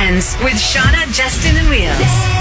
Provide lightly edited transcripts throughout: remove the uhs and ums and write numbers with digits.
Weekends with Shauna, Justin, and Wheels.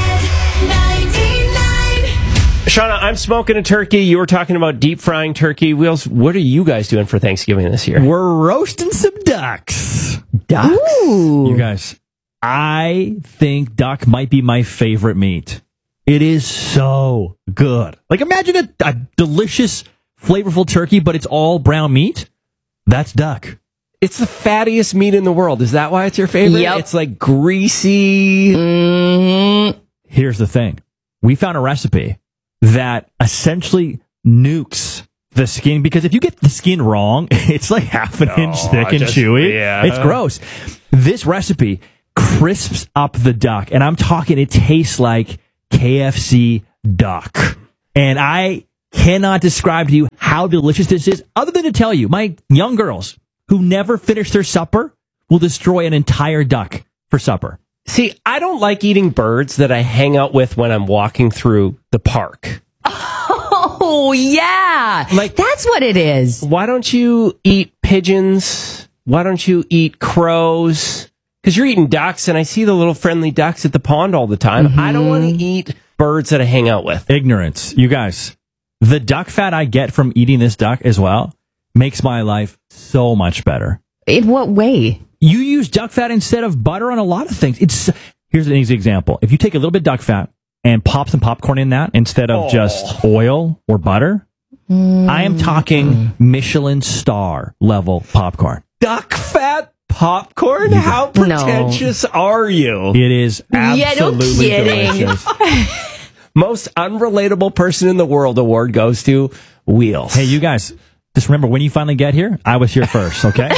Shauna, I'm smoking a turkey. You were talking about deep frying turkey. Wheels, what are you guys doing for Thanksgiving this year? We're roasting some ducks. Ducks? Ooh. You guys, I think duck might be my favorite meat. It is so good. Like, imagine a delicious, flavorful turkey, but it's all brown meat. That's duck. It's the fattiest meat in the world. Is that why it's your favorite? Yep. It's like greasy. Here's the thing. We found a recipe that essentially nukes the skin, because if you get the skin wrong, it's like half an inch thick and chewy. Yeah. It's gross. This recipe crisps up the duck, and I'm talking, it tastes like KFC duck. And I cannot describe to you how delicious this is, other than to tell you, my young girls who never finish their supper will destroy an entire duck for supper. See, I don't like eating birds that I hang out with when I'm walking through the park. Oh, yeah. Like- That's what it is. Why don't you eat pigeons? Why don't you eat crows? Because you're eating ducks, and I see the little friendly ducks at the pond all the time. I don't want to eat birds that I hang out with. Ignorance. You guys, the duck fat I get from eating this duck as well makes my life so much better. In what way? You use duck fat instead of butter on a lot of things. Here's an easy example. If you take a little bit of duck fat and pop some popcorn in that instead of just oil or butter, I am talking Michelin star level popcorn. Duck fat popcorn? How pretentious are you? It is absolutely kidding. delicious. Most unrelatable person in the world award goes to Wheels. Hey, you guys, just remember, when you finally get here, I was here first, okay?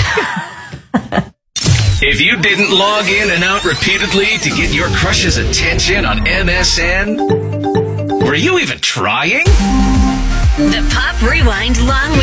If you didn't log in and out repeatedly to get your crush's attention on MSN, were you even trying? The Pop Rewind Long